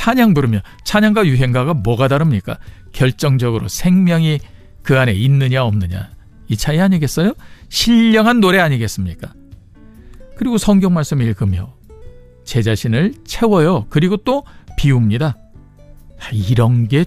찬양 부르며, 찬양과 유행가가 뭐가 다릅니까? 결정적으로 생명이 그 안에 있느냐 없느냐, 이 차이 아니겠어요? 신령한 노래 아니겠습니까? 그리고 성경 말씀 읽으며 제 자신을 채워요. 그리고 또 비웁니다. 이런 게